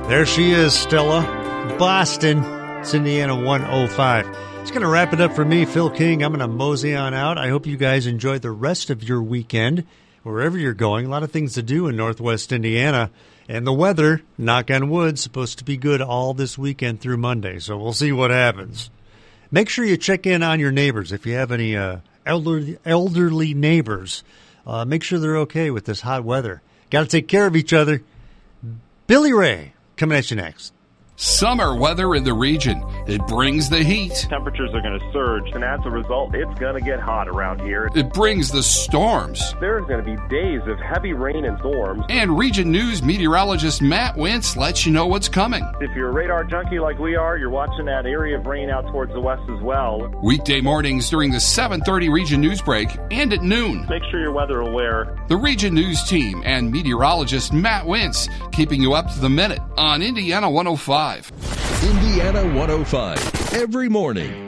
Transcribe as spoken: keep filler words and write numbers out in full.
There she is, Stella. Boston. It's Indiana one oh five. It's going to wrap it up for me, Phil King. I'm going to mosey on out. I hope you guys enjoy the rest of your weekend, wherever you're going. A lot of things to do in Northwest Indiana. And the weather, knock on wood, supposed to be good all this weekend through Monday. So we'll see what happens. Make sure you check in on your neighbors. If you have any uh, elderly, elderly neighbors, uh, make sure they're okay with this hot weather. Got to take care of each other. Billy Ray, coming at you next. Summer weather in the region. It brings the heat. Temperatures are going to surge, and as a result, it's going to get hot around here. It brings the storms. There's going to be days of heavy rain and storms. And Region News meteorologist Matt Wentz lets you know what's coming. If you're a radar junkie like we are, you're watching that area of rain out towards the west as well. Weekday mornings during the seven thirty Region News break and at noon. Make sure you're weather aware. The Region News team and meteorologist Matt Wentz keeping you up to the minute on Indiana one oh five. Indiana one oh five, every morning.